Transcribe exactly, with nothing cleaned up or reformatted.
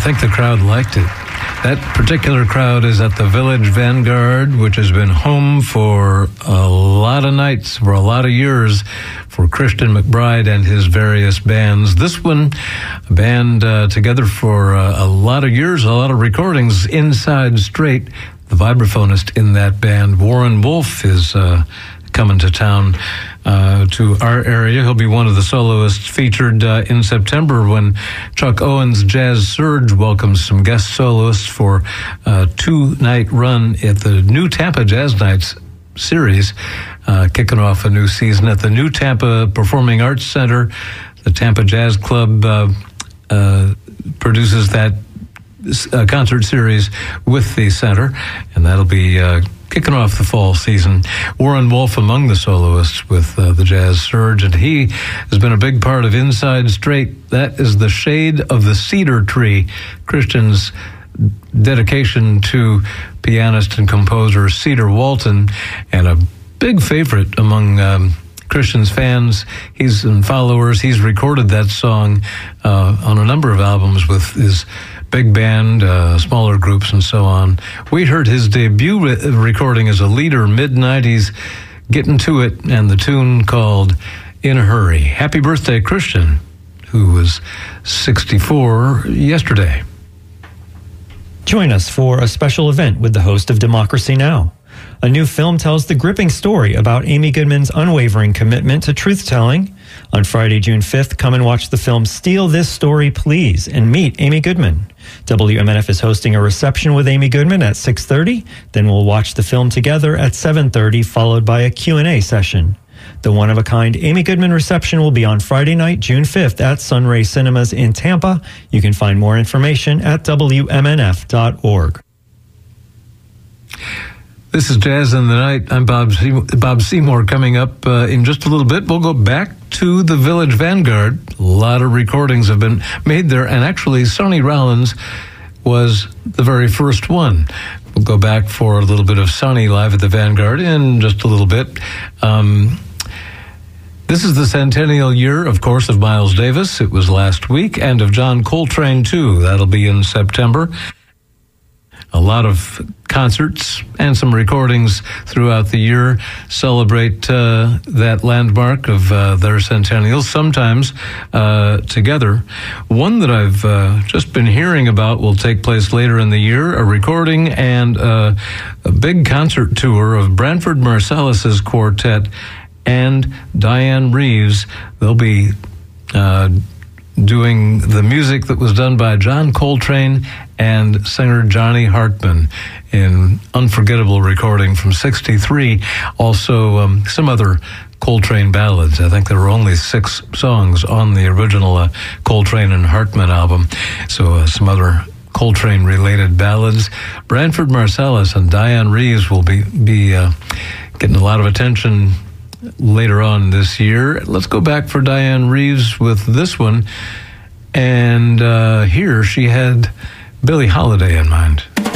think the crowd liked it. That particular crowd is at the Village Vanguard, which has been home for a lot of nights, for a lot of years, for Christian McBride and his various bands. This one, a band uh, together for uh, a lot of years, a lot of recordings. Inside Straight, the vibraphonist in that band, Warren Wolf, is uh, coming to town, uh, to our area. He'll be one of the soloists featured uh, in September when Chuck Owens Jazz Surge welcomes some guest soloists for a two-night run at the New Tampa Jazz Nights series, uh, kicking off a new season at the New Tampa Performing Arts Center. The Tampa Jazz Club uh, uh, produces that uh, concert series with the center, and that'll be uh, kicking off the fall season. Warren Wolf among the soloists with uh, the Jazz Surge, and he has been a big part of Inside Straight. That is the Shade of the Cedar Tree, Christian's dedication to pianist and composer Cedar Walton, and a big favorite among um, Christian's fans. He's and followers. He's recorded that song uh, on a number of albums with his big band, uh, smaller groups, and so on. We heard his debut re- recording as a leader, mid nineties, Getting to It, and the tune called In a Hurry. Happy birthday, Christian, who was sixty-four yesterday. Join us for a special event with the host of Democracy Now! A new film tells the gripping story about Amy Goodman's unwavering commitment to truth-telling. On Friday, June fifth, come and watch the film Steal This Story, Please, and meet Amy Goodman. W M N F is hosting a reception with Amy Goodman at six thirty. Then we'll watch the film together at seven thirty, followed by a Q and A session. The one-of-a-kind Amy Goodman reception will be on Friday night, June fifth, at Sunray Cinemas in Tampa. You can find more information at W M N F dot org. This is Jazz in the Night. I'm Bob Seymour, Bob Seymour. Coming up uh, in just a little bit, we'll go back to the Village Vanguard. A lot of recordings have been made there, and actually Sonny Rollins was the very first one. We'll go back for a little bit of Sonny live at the Vanguard in just a little bit. Um, this is the centennial year, of course, of Miles Davis. It was last week, and of John Coltrane, too. That'll be in September. A lot of concerts and some recordings throughout the year celebrate uh, that landmark of uh, their centennial, sometimes uh, together. One that I've uh, just been hearing about will take place later in the year, a recording and uh, a big concert tour of Branford Marsalis's quartet and Diane Reeves. They'll be uh, doing the music that was done by John Coltrane and singer Johnny Hartman in unforgettable recording from sixty-three. Also, um, some other Coltrane ballads. I think there were only six songs on the original uh, Coltrane and Hartman album. So uh, some other Coltrane-related ballads. Branford Marsalis and Diane Reeves will be, be uh, getting a lot of attention later on this year. Let's go back for Diane Reeves with this one. And uh, here she had Billie Holiday in mind.